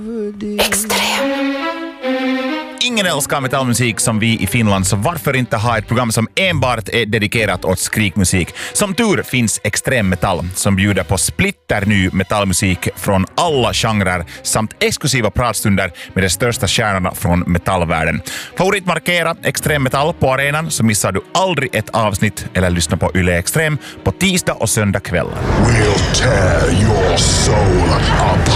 Ingen älskar metallmusik som vi i Finland, så varför inte ha ett program som enbart är dedikerat åt skrikmusik? Som tur finns Extrem Metall som bjuder på splitterny metallmusik från alla genrer samt exklusiva pratstunder med de största stjärnorna från metallvärlden. Favoritmarkera Extrem Metall på arenan så missar du aldrig ett avsnitt eller lyssna på Yle Extrem på tisdag och söndag kvällar. We'll tear your soul apart.